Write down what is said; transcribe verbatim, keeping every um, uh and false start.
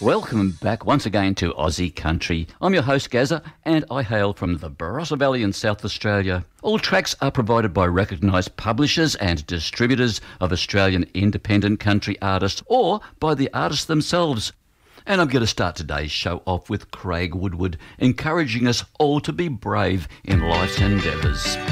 Welcome back once again to Aussie Country. I'm your host Gazza and I hail from the Barossa Valley in South Australia. All tracks are provided by recognised publishers and distributors of Australian independent country artists or by the artists themselves. And I'm going to start today's show off with Craig Woodward, encouraging us all to be brave in life's endeavours.